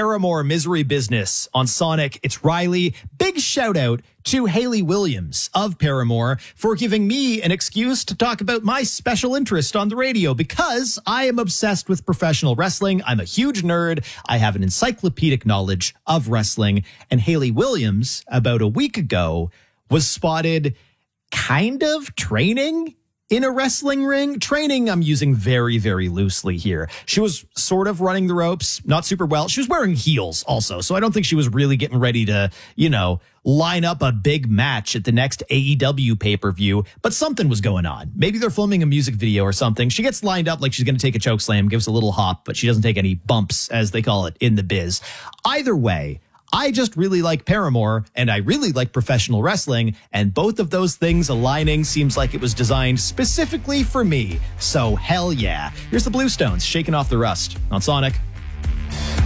Paramore Misery Business on Sonic. It's Riley. Big shout out to Hayley Williams of Paramore for giving me an excuse to talk about my special interest on the radio because I am obsessed with professional wrestling. I'm a huge nerd. I have an encyclopedic knowledge of wrestling. And Hayley Williams, about a week ago, was spotted kind of training in a wrestling ring. Training, I'm using very, very loosely here. She was sort of running the ropes, not super well. She was wearing heels also, so I don't think she was really getting ready to, line up a big match at the next AEW pay-per-view, but something was going on. Maybe they're filming a music video or something. She gets lined up like she's going to take a choke slam, gives a little hop, but she doesn't take any bumps, as they call it in the biz. Either way, I just really like Paramore, and I really like professional wrestling, and both of those things aligning seems like it was designed specifically for me. So hell yeah. Here's the Bluestones shaking off the rust on Sonic.